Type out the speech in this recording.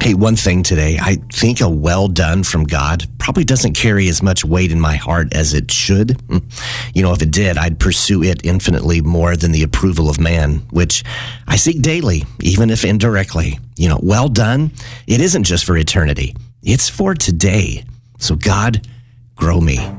Hey, one thing today, I think a well done from God probably doesn't carry as much weight in my heart as it should. If it did, I'd pursue it infinitely more than the approval of man, which I seek daily, even if indirectly. Well done, it isn't just for eternity. It's for today. So God, grow me.